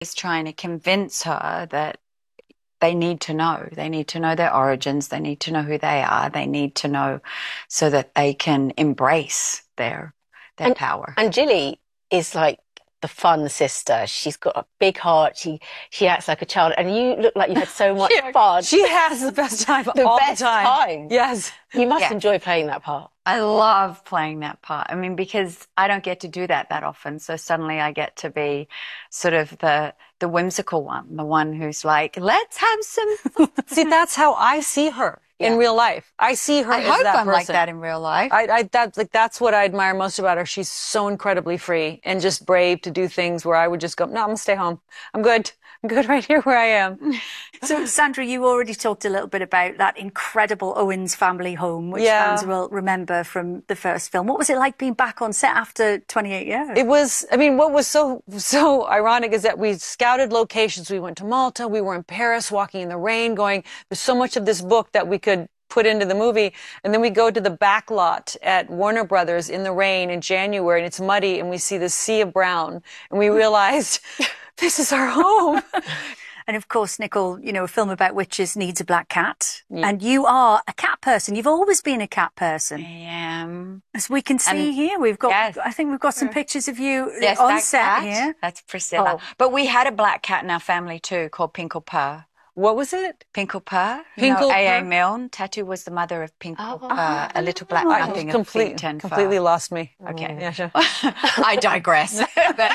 is trying to convince her that they need to know. They need to know their origins. They need to know who they are. They need to know so that they can embrace their power. And Jilly is like the fun sister. She's got a big heart. She acts like a child, and you look like you had so much fun. She has the best time all the time. Yes. You must enjoy playing that part. I love playing that part. I mean, because I don't get to do that often. So suddenly I get to be sort of the whimsical one, the one who's like, let's have some fun. See, that's how I see her in real life. I see her as that person. I hope I'm like that in real life. That's what I admire most about her. She's so incredibly free and just brave to do things where I would just go, no, I'm going to stay home. I'm good. I'm good right here where I am. So, Sandra, you already talked a little bit about that incredible Owens family home, which fans will remember from the first film. What was it like being back on set after 28 years? It was, I mean, what was so ironic is that we scouted locations. We went to Malta. We were in Paris, walking in the rain, going, there's so much of this book that we could put into the movie. And then we go to the back lot at Warner Brothers in the rain in January, and it's muddy, and we see the sea of brown. And we realized... this is our home. And of course, Nicole, you know, a film about witches needs a black cat. Yeah. And you are a cat person. You've always been a cat person. I am. As we can see here, we've got, I think we've got some pictures of you on set here. That's Priscilla. Oh. But we had a black cat in our family too, called Pinkle Purr. What was it? Pinkle Purr. Pinkle A.A. Milne. Tattoo was the mother of Pinkle Purr, a little black nothing of feet and completely lost me. Okay. Yeah, sure. I digress. But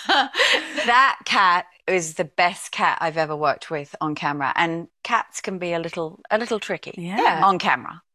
that cat is the best cat I've ever worked with on camera. And cats can be a little tricky on camera.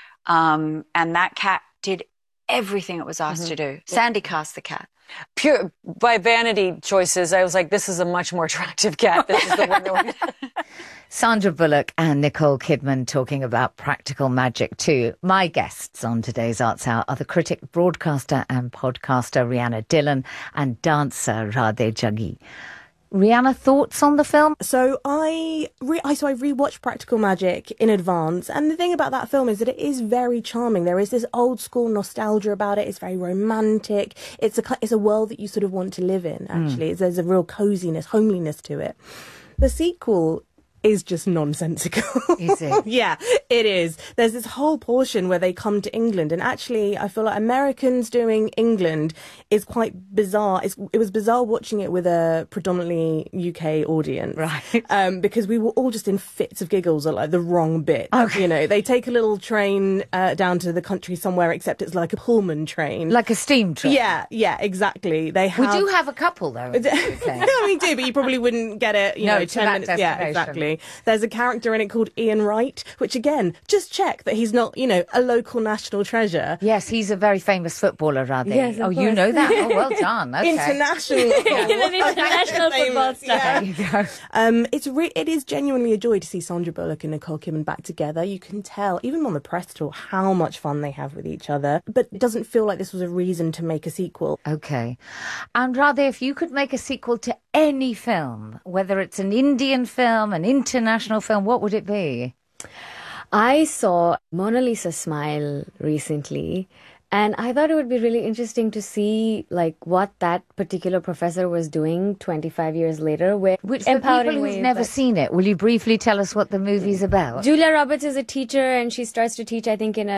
And that cat did everything it was asked to do. Sandy cast the cat. Pure by vanity choices, I was like, this is a much more attractive cat. This is the one that Sandra Bullock and Nicole Kidman talking about practical magic too. My guests on today's Arts Hour are the critic, broadcaster and podcaster Rhianna Dillon and dancer Radhe Jaggi. Rhianna, thoughts on the film? So I rewatched Practical Magic in advance, and the thing about that film is that it is very charming. There is this old school nostalgia about it. It's very romantic. It's a world that you sort of want to live in, actually. There's a real coziness, homeliness to it. The sequel is just nonsensical. Is it? Yeah, it is. There's this whole portion where they come to England, and actually I feel like Americans doing England is quite bizarre. It was bizarre watching it with a predominantly UK audience. Right. Because we were all just in fits of giggles at like the wrong bit. Okay. You know, they take a little train down to the country somewhere, except it's like a Pullman train. Like a steam train. Yeah, exactly. We do have a couple though in the UK. Yeah, we do, but you probably wouldn't get it, you know, 10 minutes. Yeah, exactly. There's a character in it called Ian Wright, which again, just check that he's not, you know, a local national treasure. Yes, he's a very famous footballer, Radhe. Yes, oh, you know that? Oh, well done. Okay. International. An international football star. Yeah. There you go. It is genuinely a joy to see Sandra Bullock and Nicole Kidman back together. You can tell, even on the press tour, how much fun they have with each other. But it doesn't feel like this was a reason to make a sequel. Okay. And Radhe, if you could make a sequel to any film, whether it's an Indian film, an international film, what would it be? I saw Mona Lisa Smile recently, and I thought it would be really interesting to see like what that particular professor was doing 25 years later. Which for people who've never seen it, will you briefly tell us what the movie's about? Julia Roberts is a teacher, and she starts to teach, I think, in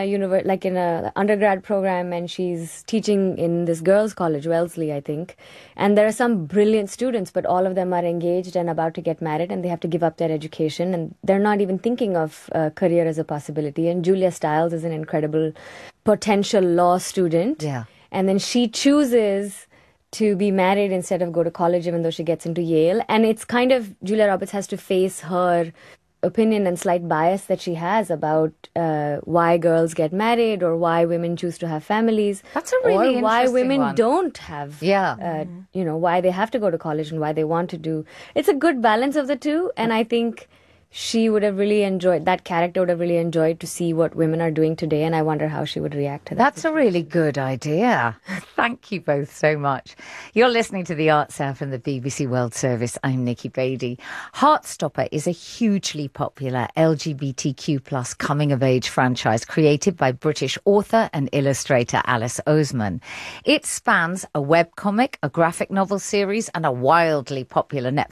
a undergrad program, and she's teaching in this girls' college, Wellesley, I think. And there are some brilliant students, but all of them are engaged and about to get married, and they have to give up their education, and they're not even thinking of career as a possibility. And Julia Stiles is an incredible potential law student. Yeah. And then she chooses to be married instead of go to college, even though she gets into Yale. And it's kind of, Julia Roberts has to face her opinion and slight bias that she has about why girls get married or why women choose to have families. That's a really interesting why women one. don't have, why they have to go to college and why they want to do. It's a good balance of the two. And I think she would have really enjoyed, that character would have really enjoyed to see what women are doing today, and I wonder how she would react to that. That's a really good idea. Thank you both so much. You're listening to The Arts Hour from the BBC World Service. I'm Nikki Beattie. Heartstopper is a hugely popular LGBTQ+ coming-of-age franchise created by British author and illustrator Alice Oseman. It spans a webcomic, a graphic novel series, and a wildly popular Netflix